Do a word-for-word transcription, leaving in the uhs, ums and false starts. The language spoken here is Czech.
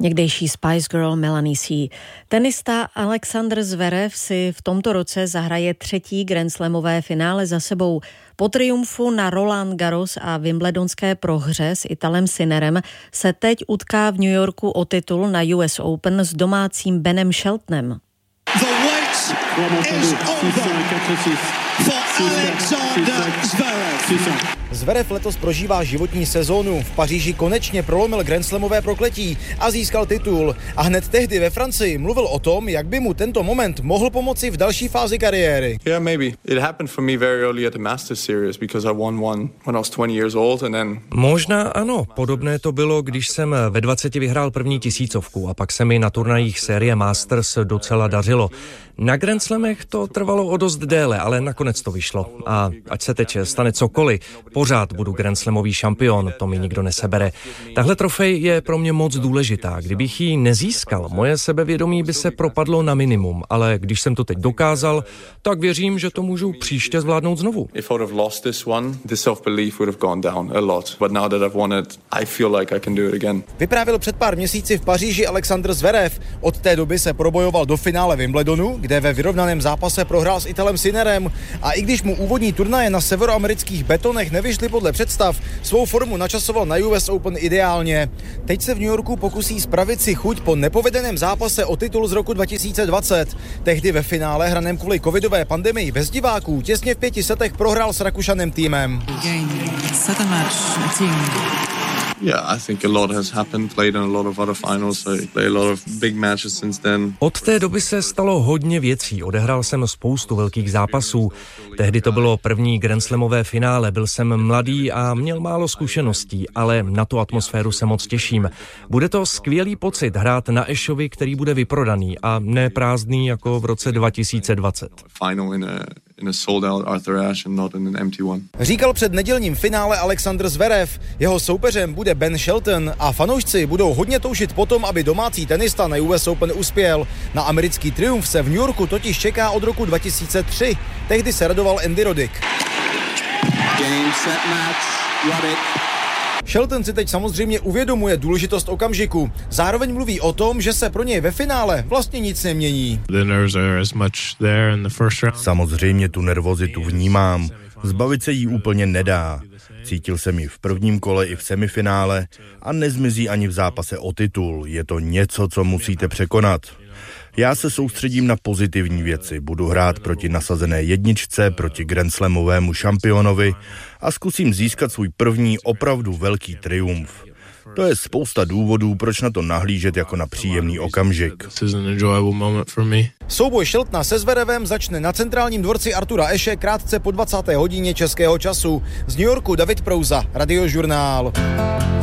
někdejší Spice Girl Melanie C. Tenista Alexander Zverev si v tomto roce zahraje třetí grandslamové finále za sebou. Po triumfu na Roland Garros a wimbledonské prohře s Italem Sinnerem se teď utká v New Yorku o titul na U S Open s domácím Benem Sheltonem. The wait is over for Alexander Zverev. Zverev letos prožívá životní sezónu. V Paříži konečně prolomil grandslamové prokletí a získal titul. A hned tehdy ve Francii mluvil o tom, jak by mu tento moment mohl pomoci v další fázi kariéry. Yeah, maybe. It happened for me very early at the Masters series because I won one when I was twenty years old and then Možná ano, podobné to bylo, když jsem ve dvaceti vyhrál první tisícovku a pak se mi na turnajích série Masters docela dařilo. Na Grand Slamech to trvalo o dost déle, ale nakonec to vyšlo. A ať se teď stane cokoliv, pořád budu Grand Slamový šampion, to mi nikdo nesebere. Tahle trofej je pro mě moc důležitá. Kdybych ji nezískal, moje sebevědomí by se propadlo na minimum, ale když jsem to teď dokázal, tak věřím, že to můžu příště zvládnout znovu. if I would have lost this one, the self-belief would have gone down a lot. But now that I've won it, I feel like I can do it again. Vyprávěl před pár měsíci v Paříži Alexander Zverev. Od té doby se probojoval do finále Wimbledonu, kde ve vyrovnaném zápase prohrál s Italem Sinnerem. A i když mu úvodní turnaje na severoamerických betonech nevyšly podle představ, svou formu načasoval na U S Open ideálně. Teď se v New Yorku pokusí spravit si chuť po nepovedeném zápase o titul z roku dva tisíce dvacet. Tehdy ve finále hraném kvůli covidové pandemii bez diváků těsně v pěti setech prohrál s Rakušanem týmem. Yeah, I think a lot has happened. Played in a lot of other finals. I played a lot of big matches since then. Od té doby se stalo hodně věcí. Odehrál jsem spoustu velkých zápasů. Tehdy to bylo první grandslamové finále. Byl jsem mladý a měl málo zkušeností, ale na tu atmosféru se moc těším. Bude to skvělý pocit hrát na Ashovi, který bude vyprodaný a ne prázdný jako v roce dva tisíce dvacet. Final in a in a sold out Arthur Ashe and not in an empty one. Říkal před nedělním finále Alexander Zverev. Jeho soupeřem bude Ben Shelton a fanoušci budou hodně toužit potom, aby domácí tenista na U S Open uspěl. Na americký triumf se v New Yorku totiž čeká od roku dva tisíce tři. Tehdy se radoval Andy Roddick. Game, set, match, Roddick. Shelton si teď samozřejmě uvědomuje důležitost okamžiku. Zároveň mluví o tom, že se pro něj ve finále vlastně nic nemění. Samozřejmě tu nervozitu vnímám. Zbavit se jí úplně nedá. Cítil jsem ji v prvním kole i v semifinále a nezmizí ani v zápase o titul. Je to něco, co musíte překonat. Já se soustředím na pozitivní věci. Budu hrát proti nasazené jedničce, proti grandslamovému šampionovi a zkusím získat svůj první opravdu velký triumf. To je spousta důvodů, proč na to nahlížet jako na příjemný okamžik. Souboj Sheltona se Zverevem začne na centrálním dvorci Artura Ashe krátce po dvacáté hodině českého času. Z New Yorku David Prouza, Radiožurnál.